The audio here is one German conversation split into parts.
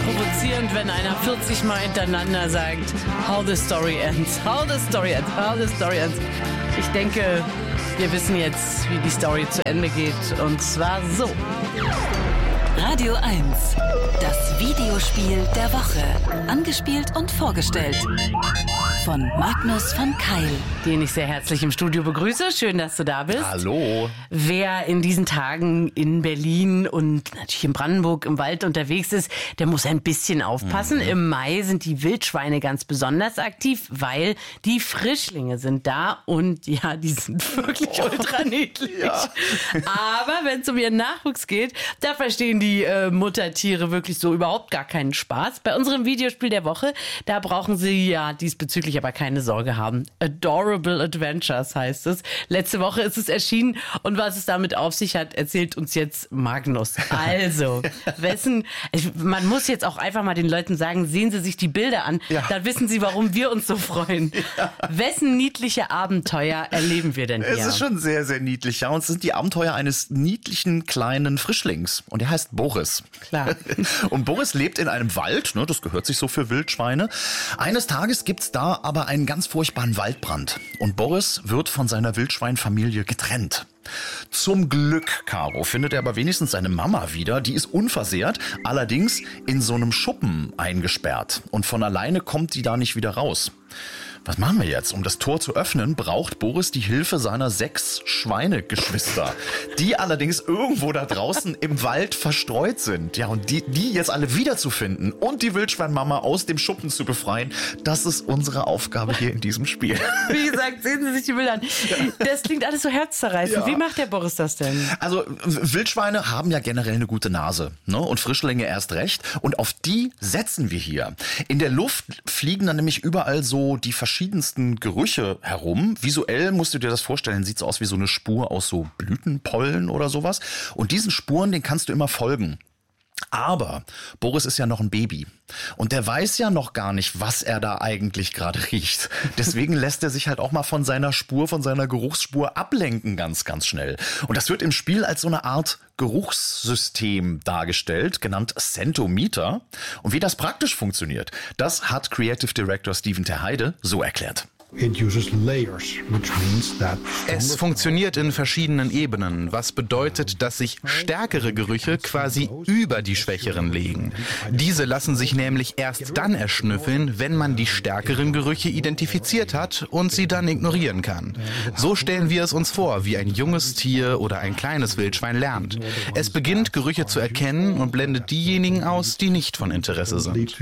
provozierend, wenn einer 40 Mal hintereinander sagt, how the story ends, how the story ends, how the story ends. Ich denke, wir wissen jetzt, wie die Story zu Ende geht, und zwar so. Radio 1, das Videospiel der Woche. Angespielt und vorgestellt von Magnus von Keil. Den ich sehr herzlich im Studio begrüße. Schön, dass du da bist. Hallo. Wer in diesen Tagen in Berlin und natürlich in Brandenburg im Wald unterwegs ist, der muss ein bisschen aufpassen. Im Mai sind die Wildschweine ganz besonders aktiv, weil die Frischlinge sind da und ja, die sind wirklich ultra niedlich. Ja. Aber wenn es um ihren Nachwuchs geht, da verstehen die Muttertiere wirklich so überhaupt gar keinen Spaß. Bei unserem Videospiel der Woche, da brauchen sie ja diesbezüglich aber keine Sorge haben. Adorable Adventures heißt es. Letzte Woche ist es erschienen und was es damit auf sich hat, erzählt uns jetzt Magnus. Also, man muss jetzt auch einfach mal den Leuten sagen, sehen Sie sich die Bilder an, dann wissen Sie, warum wir uns so freuen. Ja. Wessen niedliche Abenteuer erleben wir denn hier? Es ist schon sehr, sehr niedlich. Ja, und es sind die Abenteuer eines niedlichen kleinen Frischlings. Und der heißt Boris. Klar. Und Boris lebt in einem Wald, ne, das gehört sich so für Wildschweine. Eines Tages gibt's da aber einen ganz furchtbaren Waldbrand. Und Boris wird von seiner Wildschweinfamilie getrennt. Zum Glück, Caro, findet er aber wenigstens seine Mama wieder. Die ist unversehrt, allerdings in so einem Schuppen eingesperrt. Und von alleine kommt die da nicht wieder raus. Was machen wir jetzt? Um das Tor zu öffnen, braucht Boris die Hilfe seiner 6 Schweinegeschwister, die allerdings irgendwo da draußen im Wald verstreut sind. Ja, und die jetzt alle wiederzufinden und die Wildschweinmama aus dem Schuppen zu befreien, das ist unsere Aufgabe hier in diesem Spiel. Wie gesagt, sehen Sie sich die Bilder an. Das klingt alles so herzzerreißend. Ja. Wie macht der Boris das denn? Also Wildschweine haben ja generell eine gute Nase, ne? Und Frischlinge erst recht. Und auf die setzen wir hier. In der Luft fliegen dann nämlich überall so die verschiedensten Gerüche herum. Visuell musst du dir das vorstellen, sieht so aus wie so eine Spur aus so Blütenpollen oder sowas. Und diesen Spuren, den kannst du immer folgen. Aber Boris ist ja noch ein Baby und der weiß ja noch gar nicht, was er da eigentlich gerade riecht. Deswegen lässt er sich halt auch mal von seiner Geruchsspur ablenken ganz, ganz schnell. Und das wird im Spiel als so eine Art Geruchssystem dargestellt, genannt Scentometer. Und wie das praktisch funktioniert, das hat Creative Director Steven Terheide so erklärt. Es funktioniert in verschiedenen Ebenen, was bedeutet, dass sich stärkere Gerüche quasi über die schwächeren legen. Diese lassen sich nämlich erst dann erschnüffeln, wenn man die stärkeren Gerüche identifiziert hat und sie dann ignorieren kann. So stellen wir es uns vor, wie ein junges Tier oder ein kleines Wildschwein lernt. Es beginnt, Gerüche zu erkennen und blendet diejenigen aus, die nicht von Interesse sind.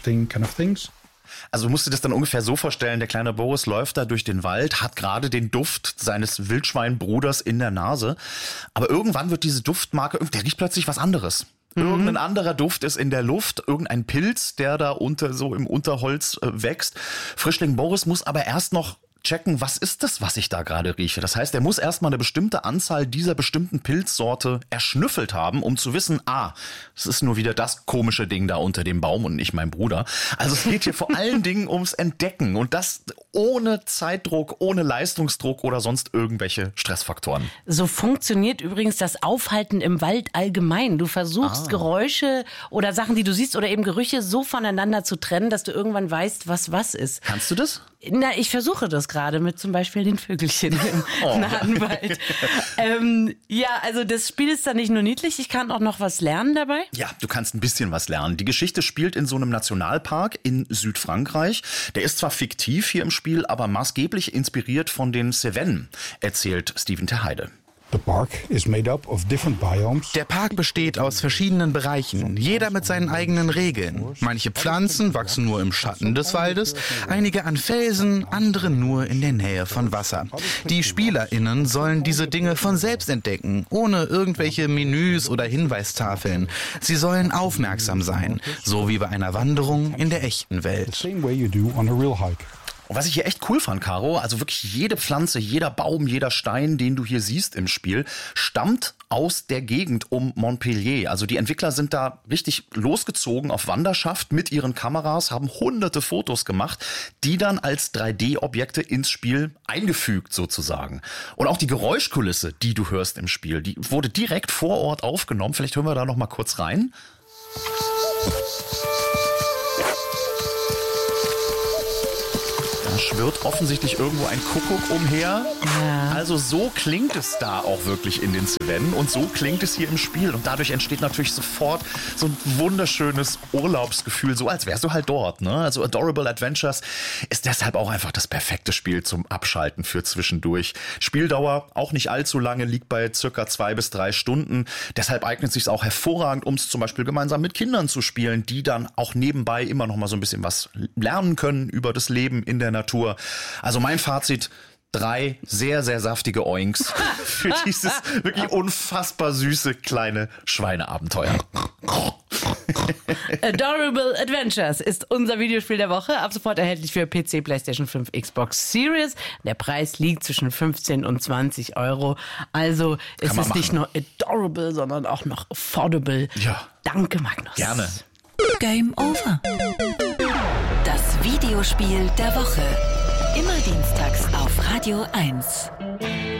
Also musst du das dann ungefähr so vorstellen, der kleine Boris läuft da durch den Wald, hat gerade den Duft seines Wildschweinbruders in der Nase, aber irgendwann wird diese Duftmarke, der riecht plötzlich was anderes. Irgendein anderer Duft ist in der Luft, irgendein Pilz, der da so im Unterholz wächst. Frischling Boris muss aber erst noch checken, was ist das, was ich da gerade rieche. Das heißt, er muss erstmal eine bestimmte Anzahl dieser bestimmten Pilzsorte erschnüffelt haben, um zu wissen, es ist nur wieder das komische Ding da unter dem Baum und nicht mein Bruder. Also es geht hier vor allen Dingen ums Entdecken und das ohne Zeitdruck, ohne Leistungsdruck oder sonst irgendwelche Stressfaktoren. So funktioniert übrigens das Aufhalten im Wald allgemein. Du versuchst Geräusche oder Sachen, die du siehst oder eben Gerüche so voneinander zu trennen, dass du irgendwann weißt, was ist. Kannst du das? Na, ich versuche das gerade mit zum Beispiel den Vögelchen im nahen Wald. Ja, also das Spiel ist dann nicht nur niedlich, ich kann auch noch was lernen dabei. Ja, du kannst ein bisschen was lernen. Die Geschichte spielt in so einem Nationalpark in Südfrankreich. Der ist zwar fiktiv hier im Spiel, aber maßgeblich inspiriert von den Cevennen, erzählt Steven Terheide. Der Park besteht aus verschiedenen Bereichen, jeder mit seinen eigenen Regeln. Manche Pflanzen wachsen nur im Schatten des Waldes, einige an Felsen, andere nur in der Nähe von Wasser. Die SpielerInnen sollen diese Dinge von selbst entdecken, ohne irgendwelche Menüs oder Hinweistafeln. Sie sollen aufmerksam sein, so wie bei einer Wanderung in der echten Welt. Und was ich hier echt cool fand, Caro, also wirklich jede Pflanze, jeder Baum, jeder Stein, den du hier siehst im Spiel, stammt aus der Gegend um Montpellier. Also die Entwickler sind da richtig losgezogen auf Wanderschaft mit ihren Kameras, haben hunderte Fotos gemacht, die dann als 3D-Objekte ins Spiel eingefügt sozusagen. Und auch die Geräuschkulisse, die du hörst im Spiel, die wurde direkt vor Ort aufgenommen. Vielleicht hören wir da noch mal kurz rein. schwirrt offensichtlich irgendwo ein Kuckuck umher. Ja. Also so klingt es da auch wirklich in den Cevennen und so klingt es hier im Spiel. Und dadurch entsteht natürlich sofort so ein wunderschönes Urlaubsgefühl, so als wärst du halt dort. Ne? Also Adorable Adventures ist deshalb auch einfach das perfekte Spiel zum Abschalten für zwischendurch. Spieldauer auch nicht allzu lange, liegt bei circa 2 bis 3 Stunden. Deshalb eignet es sich auch hervorragend, um es zum Beispiel gemeinsam mit Kindern zu spielen, die dann auch nebenbei immer noch mal so ein bisschen was lernen können über das Leben in der Natur. Also mein Fazit: 3 sehr, sehr saftige Oinks für dieses wirklich unfassbar süße kleine Schweineabenteuer. Adorable Adventures ist unser Videospiel der Woche. Ab sofort erhältlich für PC, PlayStation 5, Xbox Series. Der Preis liegt zwischen 15 und 20 Euro. Also ist es nicht nur adorable, sondern auch noch affordable. Ja. Danke, Magnus. Gerne. Game over. Das Videospiel der Woche. Immer dienstags auf Radio 1.